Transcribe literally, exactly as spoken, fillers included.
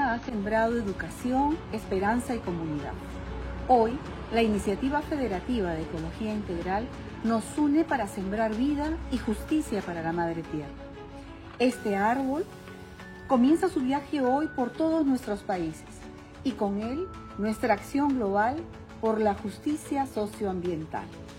vida ha sembrado educación, esperanza y comunidad. Hoy, la Iniciativa Federativa de Ecología Integral nos une para sembrar vida y justicia para la Madre Tierra. Este árbol comienza su viaje hoy por todos nuestros países y con él nuestra acción global por la justicia socioambiental.